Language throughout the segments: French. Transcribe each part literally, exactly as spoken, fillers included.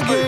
drogué.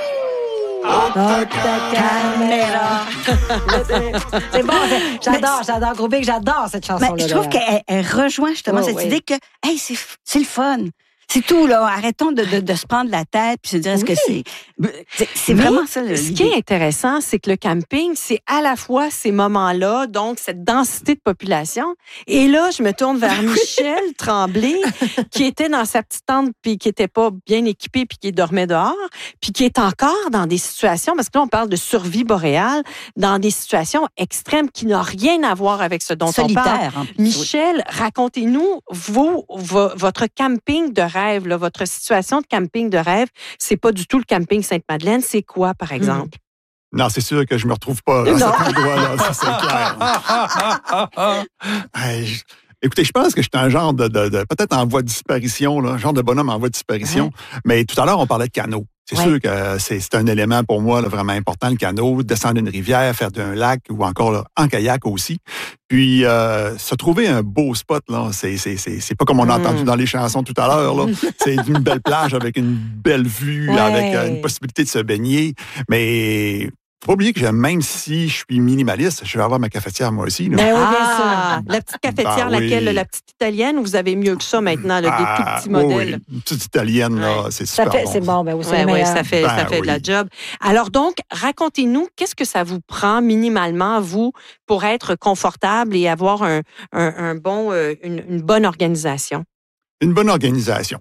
Caméra. C'est bon, j'adore, j'adore. Gros Big, j'adore cette chanson-là. Mais je trouve qu'elle elle rejoint justement oh, cette oui. idée que, hey, c'est, c'est le fun. C'est tout, là. Arrêtons de, de, de se prendre la tête puis se dire est-ce oui. que c'est. C'est, c'est Mais vraiment ça, le, ce qui est intéressant, c'est que le camping, c'est à la fois ces moments-là, donc cette densité de population. Et là, je me tourne vers Michel Tremblay, qui était dans sa petite tente, puis qui était pas bien équipé, puis qui dormait dehors, puis qui est encore dans des situations, parce que là, on parle de survie boréale, dans des situations extrêmes qui n'ont rien à voir avec ce dont solitaire, on parle. en plus, Michel, oui. racontez-nous, vous, vo, votre camping de rêve, là, votre situation de camping de rêve, c'est pas du tout le camping Sainte-Madeleine, c'est quoi, par exemple? Mmh. Non, c'est sûr que je me retrouve pas à cet endroit-là, ça c'est clair. hey, je, écoutez, je pense que je suis un genre de, de, de peut-être en voie de disparition, là, un genre de bonhomme en voie de disparition. Ouais. Mais tout à l'heure, on parlait de canot. C'est ouais. sûr que c'est, c'est un élément pour moi là, vraiment important, le canot, descendre une rivière, faire d'un lac ou encore là, en kayak aussi. Puis, euh, se trouver un beau spot, là, c'est, c'est, c'est, c'est pas comme on a entendu dans les chansons tout à l'heure. Là. C'est une belle plage avec une belle vue, ouais. avec euh, une possibilité de se baigner. Mais faut pas oublier que même si je suis minimaliste, je vais avoir ma cafetière moi aussi. Là. Ben oui, bien ah, sûr. La petite cafetière, ben, laquelle, oui. la petite italienne, ou vous avez mieux que ça maintenant, là, des ah, tout petits modèles? Oui, une petite italienne, là, ouais. c'est super ça fait, bon. C'est bon, ben oui, ouais, ouais, ça fait, ben, ça fait oui. de la job. Alors donc, racontez-nous, qu'est-ce que ça vous prend minimalement, vous, pour être confortable et avoir un, un, un bon, euh, une, une bonne organisation? Une bonne organisation.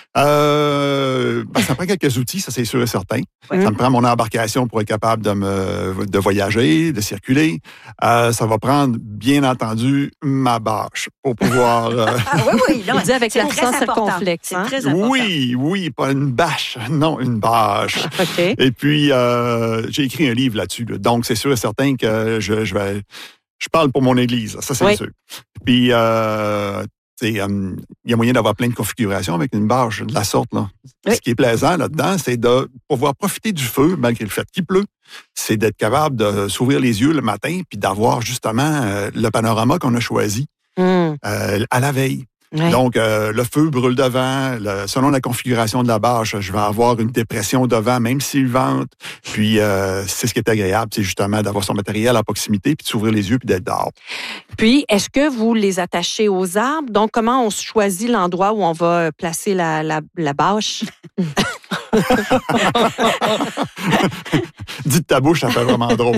Euh, ben, ça prend quelques outils, ça c'est sûr et certain. Ouais. Ça me prend mon embarcation pour être capable de me de voyager, de circuler. Euh, ça va prendre, bien entendu, ma bâche pour pouvoir... Euh... ah oui, oui. Non, il dit avec l'accent circonflexe. C'est très important. Oui, oui, pas une bâche. Non, une bâche. Okay. Et puis, euh, j'ai écrit un livre là-dessus. Là. Donc, c'est sûr et certain que je, je vais... Je parle pour mon église, ça c'est oui. sûr. Puis... Euh, Il um, y a moyen d'avoir plein de configurations avec une bâche de la sorte. Là. Oui. Ce qui est plaisant là-dedans, c'est de pouvoir profiter du feu malgré le fait qu'il pleut. C'est d'être capable de s'ouvrir les yeux le matin puis d'avoir justement euh, le panorama qu'on a choisi mm. euh, à la veille. Oui. Donc, euh, le feu brûle devant. Le, selon la configuration de la bâche, je vais avoir une dépression devant, même s'il vente. Puis, euh, c'est ce qui est agréable, c'est justement d'avoir son matériel à proximité, puis de s'ouvrir les yeux, puis d'être dehors. Puis, est-ce que vous les attachez aux arbres? Donc, comment on choisit l'endroit où on va placer la, la, la bâche? Dis de ta bouche, ça fait vraiment drôle.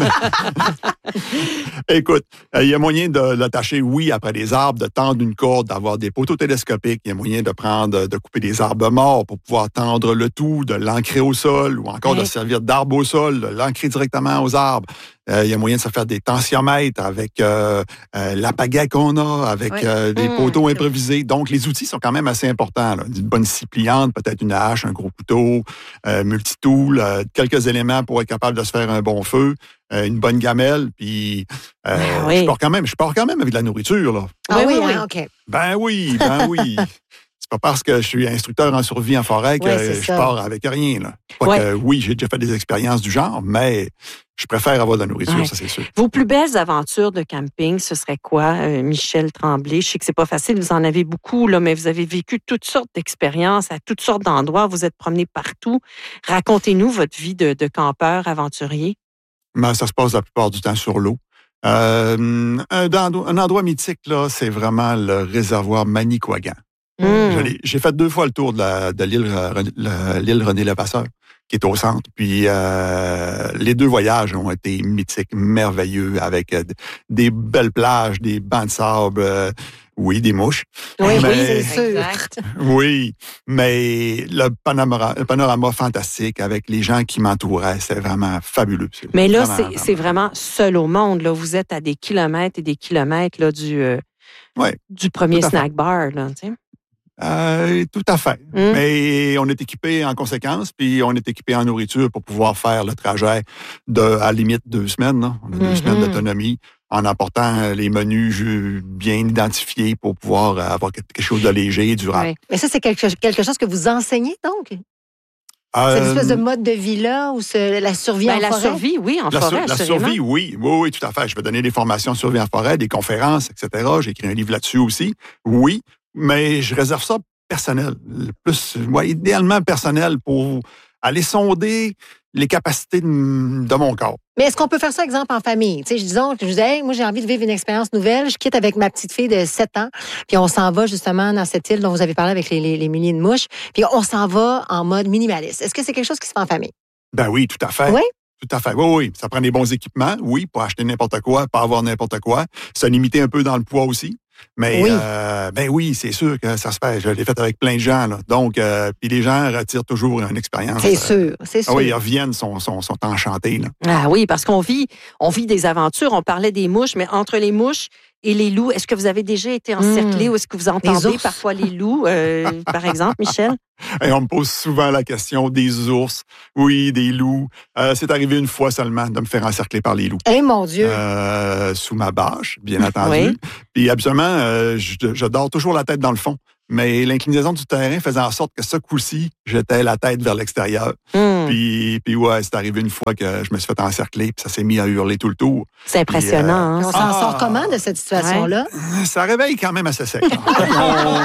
Écoute, il euh, y a moyen de l'attacher, oui, après des arbres, de tendre une corde, d'avoir des poteaux télescopiques. Il y a moyen de prendre, de couper des arbres morts pour pouvoir tendre le tout, de l'ancrer au sol ou encore oui. de servir d'arbre au sol, de l'ancrer directement aux arbres. Euh, il y a moyen de se faire des tensiomètres avec euh, euh, la pagaie qu'on a, avec oui. euh, des mmh, poteaux improvisés. Donc, les outils sont quand même assez importants. Là. Une bonne scie pliante, peut-être une hache, un gros couteau, euh, multitool, euh, quelques éléments pour être capable de se faire un bon feu, euh, une bonne gamelle, puis euh, ah, oui. je pars quand même, je pars quand même avec de la nourriture. Là. Ah oui, oui, oui. Hein, OK. Ben oui, ben oui. C'est pas parce que je suis instructeur en survie en forêt que ouais, je ça. pars avec rien. Là. Pas ouais. que, oui, j'ai déjà fait des expériences du genre, mais je préfère avoir de la nourriture, ouais. ça c'est sûr. Vos plus belles aventures de camping, ce serait quoi, euh, Michel Tremblay? Je sais que c'est pas facile, vous en avez beaucoup, là, mais vous avez vécu toutes sortes d'expériences à toutes sortes d'endroits, vous êtes promené partout. Racontez-nous votre vie de, de campeur aventurier. Ben, ça se passe la plupart du temps sur l'eau. Euh, un, un endroit mythique, là, c'est vraiment le réservoir Manicouagan. Mmh. J'ai fait deux fois le tour de, la, de l'île, l'île René-Levasseur, qui est au centre. Puis euh, les deux voyages ont été mythiques, merveilleux, avec euh, des belles plages, des bancs de sable, euh, oui, des mouches. Oui, mais, oui, c'est sûr. Exact. Oui, mais le panorama, le panorama fantastique avec les gens qui m'entouraient, c'est vraiment fabuleux. C'est mais là, vraiment, c'est, vraiment, c'est vraiment seul au monde. Là. Vous êtes à des kilomètres et des kilomètres là, du, euh, ouais, du premier snack bar. Là, tu sais. Euh, tout à fait. Mm. Mais on est équipé en conséquence, puis on est équipé en nourriture pour pouvoir faire le trajet de, à la limite, deux semaines. Là. On a mm-hmm. deux semaines d'autonomie en apportant les menus bien identifiés pour pouvoir avoir quelque chose de léger et durable. Oui. Mais ça, c'est quelque, quelque chose que vous enseignez, donc? Euh, Cette espèce de mode de vie-là, ou ce, la survie ben, en la forêt? La survie, oui, en la forêt, La survie, oui. oui. Oui, tout à fait. Je vais donner des formations survie en forêt, des conférences, et cetera. J'ai écrit un livre là-dessus aussi. Oui, mais je réserve ça personnel. Plus, ouais, idéalement personnel pour aller sonder les capacités de, de mon corps. Mais est-ce qu'on peut faire ça, exemple, en famille? Tu sais, disons, je disais, hey, moi, j'ai envie de vivre une expérience nouvelle. Je quitte avec ma petite fille de sept ans, puis on s'en va justement dans cette île dont vous avez parlé avec les, les, les milliers de mouches, puis on s'en va en mode minimaliste. Est-ce que c'est quelque chose qui se fait en famille? Ben oui, tout à fait. Oui? Tout à fait. Oui, oui. Ça prend des bons équipements, oui, pour acheter n'importe quoi, pas avoir n'importe quoi. Se limiter un peu dans le poids aussi. Mais, oui. Euh, ben oui, c'est sûr que ça se fait. Je l'ai fait avec plein de gens, là. Donc, euh, puis les gens retirent toujours une expérience. C'est euh, sûr, c'est sûr. Ah oui, ils reviennent, sont, sont, sont enchantés, là. Ah oui, parce qu'on vit, on vit des aventures. On parlait des mouches, mais entre les mouches et les loups, est-ce que vous avez déjà été encerclés mmh. ou est-ce que vous entendez ours. parfois les loups, euh, par exemple, Michel? Et on me pose souvent la question des ours, oui, des loups. Euh, c'est arrivé une fois seulement de me faire encercler par les loups. Eh mon Dieu! Euh, sous ma bâche, bien entendu. Oui. Puis habituellement, euh, je, je dors toujours la tête dans le fond. Mais l'inclinaison du terrain faisait en sorte que ce coup-ci, j'étais la tête vers l'extérieur. Mmh. Puis, puis ouais, c'est arrivé une fois que je me suis fait encercler, puis ça s'est mis à hurler tout le tour. C'est impressionnant. Puis, euh, hein? on s'en Ah. sort comment de cette situation-là? Ouais. Ça réveille quand même assez sec. on...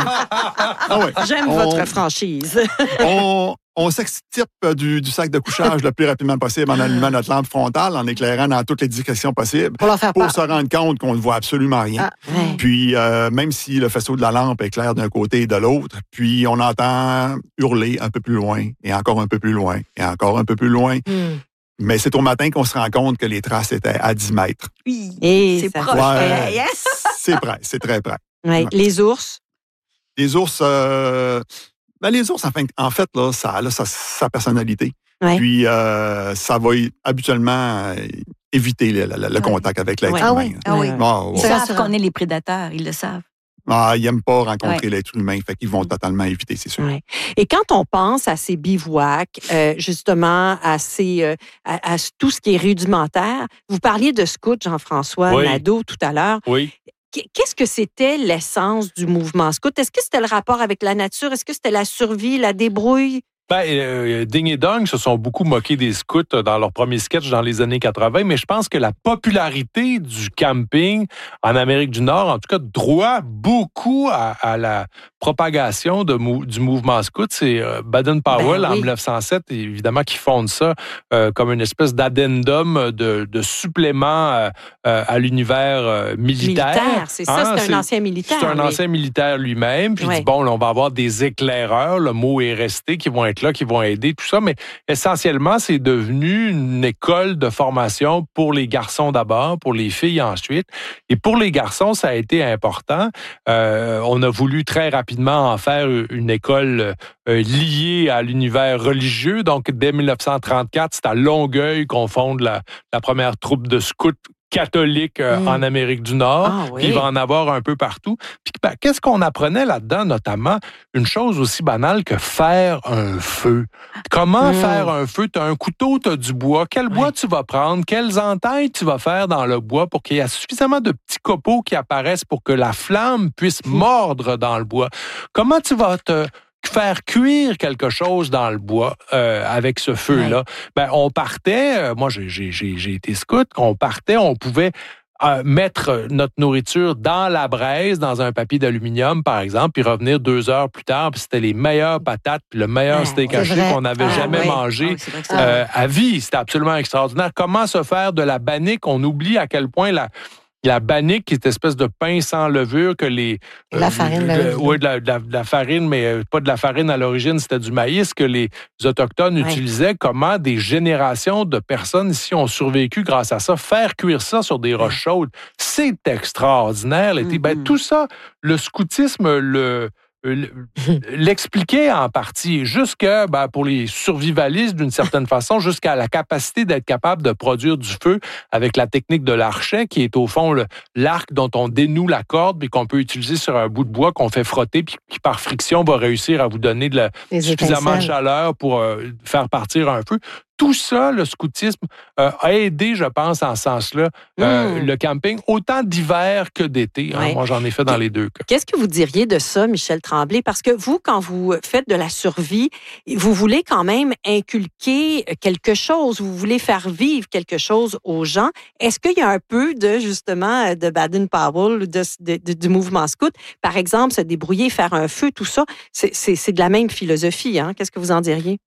ah ouais. J'aime on... votre franchise. on, on s'extirpe du, du sac de couchage le plus rapidement possible en allumant notre lampe frontale, en éclairant dans toutes les directions possibles, Pour leur faire pour peur. se rendre compte qu'on ne voit absolument rien. Ah. Ouais. Puis, euh, même si le faisceau de la lampe éclaire d'un côté et de l'autre, puis on entend hurler un peu plus loin, et encore un peu plus loin, et encore un peu plus loin. Hmm. Mais c'est au matin qu'on se rend compte que les traces étaient à dix mètres. Oui, Et c'est ça- proche. Ouais. Yes! C'est près, c'est très près. Ouais. Ouais. Les ours. Les ours, euh, ben les ours, en, fin, en fait, là, ça a sa, sa personnalité. Ouais. Puis, euh, ça va y- habituellement euh, éviter le, le- le Ouais. contact avec l'être Ouais. Ah humain. oui, là. ah oui. Ouais. Ah, Ils ouais. C'est savent rassurant. qu'on est les prédateurs, ils le savent. Ah, ils n'aiment pas rencontrer l'être humain, fait qu'ils vont totalement éviter, c'est sûr. Ouais. Et quand on pense à ces bivouacs, euh, justement, à, ces, euh, à, à tout ce qui est rudimentaire, vous parliez de scout, Jean-François Oui. Nadeau, tout à l'heure. Oui. Qu'est-ce que c'était l'essence du mouvement scout? Est-ce que c'était le rapport avec la nature? Est-ce que c'était la survie, la débrouille? Ben, euh, Ding et Dong se sont beaucoup moqués des scouts dans leur premier sketch dans les années quatre-vingt, mais je pense que la popularité du camping en Amérique du Nord, en tout cas, doit beaucoup à, à la propagation de mou- du mouvement scout. C'est euh, Baden-Powell, Ben oui. en mille neuf cent sept, évidemment, qui fonde ça euh, comme une espèce d'addendum de, de supplément euh, euh, à l'univers euh, militaire. Militaire, c'est ça, Hein, c'est un ancien militaire. C'est un lui. ancien militaire lui-même. Puis il Ouais. dit, bon, là, on va avoir des éclaireurs, le mot est resté, qui vont être là, qui vont aider, tout ça. Mais essentiellement, c'est devenu une école de formation pour les garçons d'abord, pour les filles ensuite. Et pour les garçons, ça a été important. Euh, on a voulu très rapidement en faire une école euh, liée à l'univers religieux. Donc, dès mille neuf cent trente-quatre, c'est à Longueuil qu'on fonde la, la première troupe de scouts catholique euh, Mm. en Amérique du Nord. Ah oui. Puis il va en avoir un peu partout. Puis ben, qu'est-ce qu'on apprenait là-dedans, notamment? Une chose aussi banale que faire un feu. Comment Mm. faire un feu? Tu as un couteau, tu as du bois. Quel bois tu vas prendre? Quelles entailles tu vas faire dans le bois pour qu'il y ait suffisamment de petits copeaux qui apparaissent pour que la flamme puisse mordre dans le bois? Comment tu vas te faire cuire quelque chose dans le bois euh, avec ce feu-là? Ben, on partait, euh, moi j'ai, j'ai, j'ai, j'ai été scout, on partait, on pouvait euh, mettre notre nourriture dans la braise, dans un papier d'aluminium, par exemple, puis revenir deux heures plus tard, puis c'était les meilleures patates, puis le meilleur Ah, steak c'est haché vrai. qu'on avait Ah, jamais oui. mangé. Ah oui, c'est vrai que c'est- Euh, à vie, c'était absolument extraordinaire. Comment se faire de la bannique? On oublie à quel point la, la bannique, qui est cette espèce de pain sans levure que les... De la farine, euh, ben de- oui. oui, de la, de la- de la farine, mais euh, pas de la farine à l'origine, c'était du maïs que les Autochtones Ouais. utilisaient. Comment des générations de personnes ici ont survécu grâce à ça. Faire cuire ça sur des roches chaudes, c'est extraordinaire. l'été. Ben, Mhm. tout ça, le scoutisme le... le- l'expliquait en partie, jusque ben, pour les survivalistes d'une certaine façon, jusqu'à la capacité d'être capable de produire du feu avec la technique de l'archet, qui est au fond le- l'arc dont on dénoue la corde puis qu'on peut utiliser sur un bout de bois qu'on fait frotter puis qui par friction va réussir à vous donner de la, Les suffisamment de étincelles. chaleur pour euh, faire partir un feu. Tout ça, le scoutisme, euh, a aidé, je pense, en ce sens-là, euh, Mm. le camping, autant d'hiver que d'été. hein. Ouais. Moi, j'en ai fait dans les deux cas. Qu'est-ce que vous diriez de ça, Michel Tremblay? Parce que vous, quand vous faites de la survie, vous voulez quand même inculquer quelque chose, vous voulez faire vivre quelque chose aux gens. Est-ce qu'il y a un peu de, justement, de Baden-Powell, de, de- de- du mouvement scout? Par exemple, se débrouiller, faire un feu, tout ça, c'est, c'est, c'est de la même philosophie. Hein? Qu'est-ce que vous en diriez?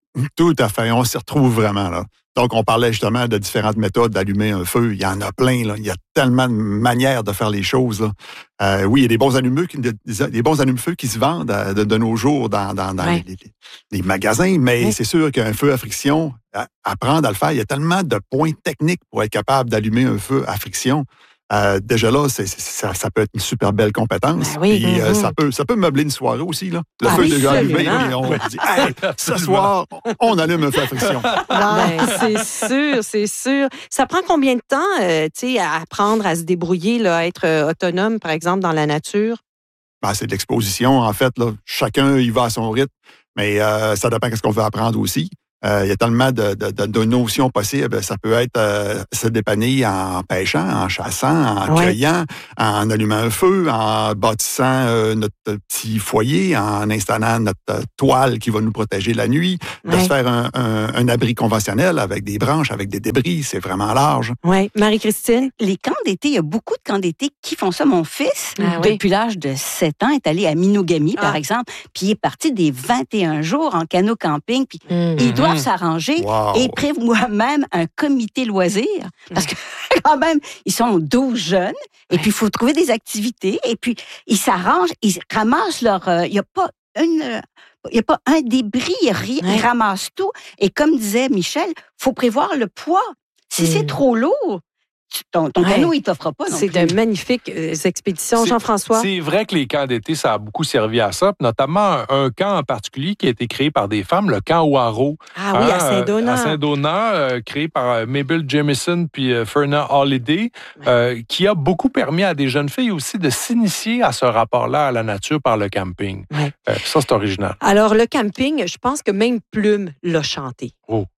Tout à fait. On s'y retrouve vraiment, là. Donc, on parlait justement de différentes méthodes d'allumer un feu. Il y en a plein, là. Il y a tellement de manières de faire les choses, là. Euh, oui, il y a des bons allume-feux, des, des bons allume-feux qui se vendent à, de, de nos jours dans, dans, dans ouais. les, les, les magasins, mais ouais. c'est sûr qu'un feu à friction, à, apprendre à le faire, il y a tellement de points techniques pour être capable d'allumer un feu à friction. Euh, déjà là, c'est, c'est, ça, ça peut être une super belle compétence. Ben oui, puis, mm-hmm. euh, ça peut, ça peut meubler une soirée aussi, là. Le ah, feu est oui, déjà allumé, absolument. et on dit, hey, ce soir, on allume un feu à friction. Ben, c'est sûr, c'est sûr. Ça prend combien de temps, euh, tu sais, à apprendre à se débrouiller, là, à être euh, autonome, par exemple, dans la nature? Ben, c'est de l'exposition, en fait, là. Chacun y va à son rythme, mais euh, ça dépend de ce qu'on veut apprendre aussi. Euh, il y a tellement de, de, de, de notions possibles. Ça peut être euh, se dépanner en pêchant, en chassant, en ouais. cueillant, en allumant un feu, en bâtissant euh, notre petit foyer, en installant notre euh, toile qui va nous protéger la nuit, de ouais. se faire un, un, un abri conventionnel avec des branches, avec des débris. C'est vraiment large. Oui. Marie-Christine? Les camps d'été, il y a beaucoup de camps d'été qui font ça. Mon fils, ah, depuis oui. l'âge de sept ans, est allé à Minogami, ah. par exemple, puis il est parti des vingt et un jours en canot camping, puis mm-hmm. ils doivent s'arranger wow. et prévoient même un comité loisirs, parce que quand même, ils sont douze jeunes, et puis il faut trouver des activités, et puis ils s'arrangent, ils ramassent leur... Il euh, n'y a pas une... Il n'y a pas un débris, ils ouais. ramassent tout. Et comme disait Michel, il faut prévoir le poids. Si mm. c'est trop lourd, ton, ton ouais. canot, il ne t'offre pas non C'est plus. de magnifiques euh, expéditions, c'est, Jean-François. C'est vrai que les camps d'été, ça a beaucoup servi à ça, notamment un, un camp en particulier qui a été créé par des femmes, le camp Ouaro. Ah oui, hein, à Saint-Donat. À Saint-Donat, euh, créé par euh, Mabel Jamison puis euh, Ferna Holiday, euh, qui a beaucoup permis à des jeunes filles aussi de s'initier à ce rapport-là à la nature par le camping. Ouais. Euh, ça, c'est original. Alors, le camping, je pense que même Plume l'a chanté. Oh.